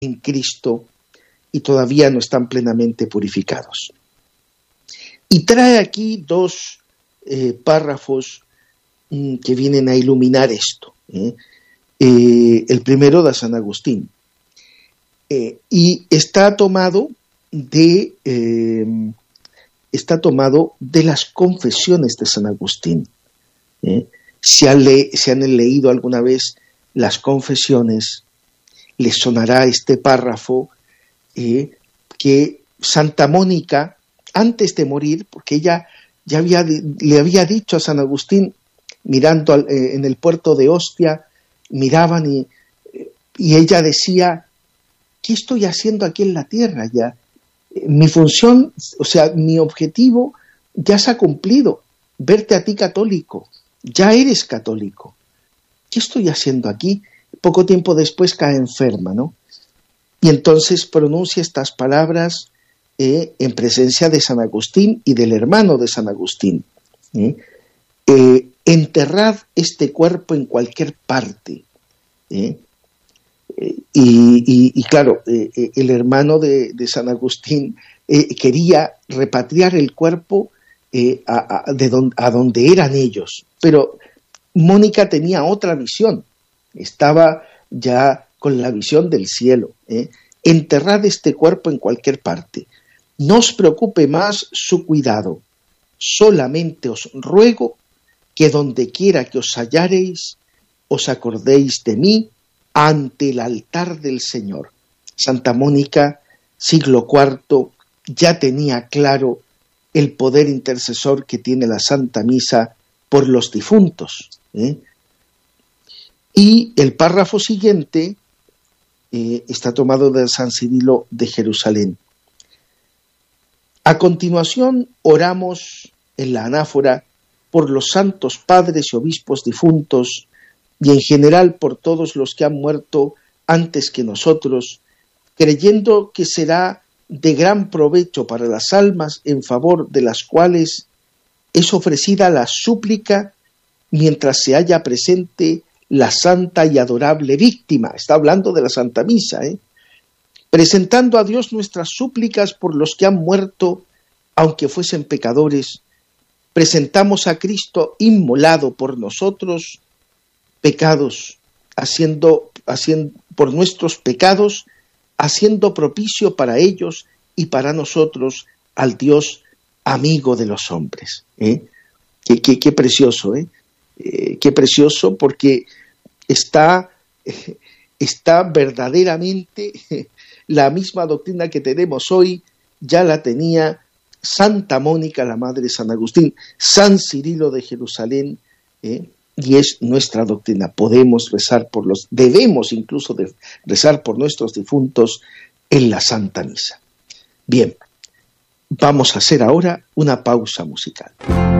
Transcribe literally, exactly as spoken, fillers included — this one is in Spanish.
en Cristo y todavía no están plenamente purificados. Y trae aquí dos eh, párrafos mm, que vienen a iluminar esto. ¿eh? Eh, el primero de San Agustín. Eh, y está tomado de eh, está tomado de las confesiones de San Agustín. ¿eh? Si, han le, si han leído alguna vez las confesiones, les sonará este párrafo eh, que Santa Mónica, antes de morir, porque ella ya había, le había dicho a San Agustín, mirando al, eh, en el puerto de Ostia, miraban y, y ella decía: ¿qué estoy haciendo aquí en la tierra ya? Mi función, o sea, mi objetivo ya se ha cumplido, verte a ti católico, ya eres católico. ¿Qué estoy haciendo aquí? Poco tiempo después cae enferma, ¿no? Y entonces pronuncia estas palabras eh, en presencia de San Agustín y del hermano de San Agustín. ¿eh? Eh, enterrad este cuerpo en cualquier parte. ¿eh? Eh, y, y, y claro, eh, eh, el hermano de, de San Agustín eh, quería repatriar el cuerpo eh, a, a, de don, a donde eran ellos, pero Mónica tenía otra visión, estaba ya con la visión del cielo. ¿eh? Enterrad este cuerpo en cualquier parte, no os preocupe más su cuidado, solamente os ruego que donde quiera que os hallareis, os acordéis de mí ante el altar del Señor. Santa Mónica, siglo cuarto, ya tenía claro el poder intercesor que tiene la Santa Misa por los difuntos. ¿eh? Y el párrafo siguiente eh, está tomado de San Cirilo de Jerusalén. A continuación oramos en la anáfora por los santos padres y obispos difuntos y en general por todos los que han muerto antes que nosotros, creyendo que será de gran provecho para las almas en favor de las cuales es ofrecida la súplica mientras se halla presente la santa y adorable víctima. Está hablando de la Santa Misa, ¿eh? Presentando a Dios nuestras súplicas por los que han muerto, aunque fuesen pecadores, presentamos a Cristo inmolado por nosotros, pecados, haciendo, haciendo por nuestros pecados, haciendo propicio para ellos y para nosotros al Dios amigo de los hombres. ¿eh? Qué, qué, qué precioso, ¿eh? Eh, qué precioso, porque está, eh, está verdaderamente eh, la misma doctrina que tenemos hoy, ya la tenía Santa Mónica, la madre de San Agustín, San Cirilo de Jerusalén, ¿eh? y es nuestra doctrina. Podemos rezar por los, debemos incluso de rezar por nuestros difuntos en la Santa Misa. Bien, vamos a hacer ahora una pausa musical.